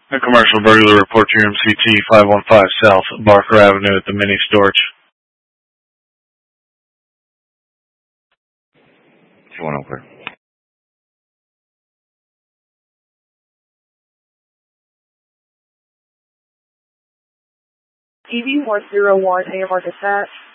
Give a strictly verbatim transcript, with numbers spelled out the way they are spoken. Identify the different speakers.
Speaker 1: A commercial burglar report to your M C T five one five South Barker Avenue at the mini storage.
Speaker 2: two one oh clear.
Speaker 3: T V one zero one, A M R dispatch.